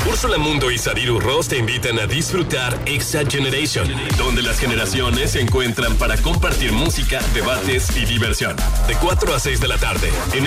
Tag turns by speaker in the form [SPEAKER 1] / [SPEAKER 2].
[SPEAKER 1] Úrsula Mundo y Sariru Ross te invitan a disfrutar Exa Generation, donde las generaciones se encuentran para compartir música, debates y diversión. De 4 a 6 de la tarde, en